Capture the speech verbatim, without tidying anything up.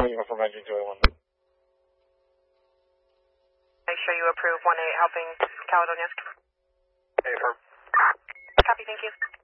from engine two eight one. Make sure you approve one eight helping Caledonia. Affirm. Copy, thank you.